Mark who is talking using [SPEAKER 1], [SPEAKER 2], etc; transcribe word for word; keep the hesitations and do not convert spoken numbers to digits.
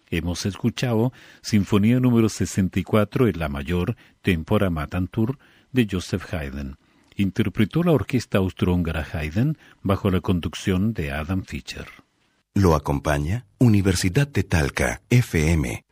[SPEAKER 1] Hemos escuchado Sinfonía número sesenta y cuatro en la mayor, Tempora Matantur, de Joseph Haydn. Interpretó la orquesta austrohúngara Haydn bajo la conducción de Adam Fischer.
[SPEAKER 2] Lo acompaña Universidad de Talca, F M